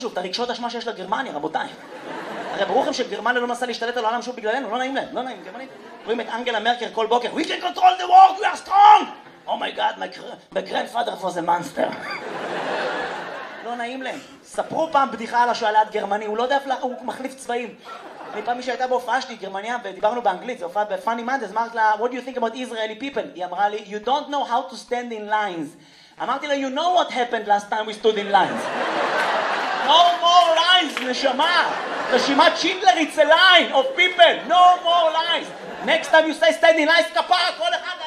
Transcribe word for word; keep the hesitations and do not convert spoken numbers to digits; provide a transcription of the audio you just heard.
שוב, את הרגשות אשמה שיש לגרמניה, רבותיי. הרי ברור לכם שגרמניה לא מנסה להשתלט על העולם שוב בגללנו, לא נעים להם, לא נעים, גרמנית. רואים את אנגלה מרקל כל בוקר, We can control the world, we are strong! Oh my god, my, my grandfather was a monster. לא נעים להם. ספרו פעם בדיחה על השואה ליד גרמני, הוא לא יודע, הוא מחליף צבעים. אני פעם מי שהייתה בהופעה שלי, גרמניה, ודיברנו באנגלית, זו הופעה בפאני מנדס, אמרת לה, What do you think about Israeli people? היא אמרה לי, You don't know how to stand in lines. אמרתי לה, You know what happened last time we stood in lines. No more lines, נשמה. רשימת שינדלר, it's a line of people. No more lines. Next time you say stand in lines, כפרה, כל אחד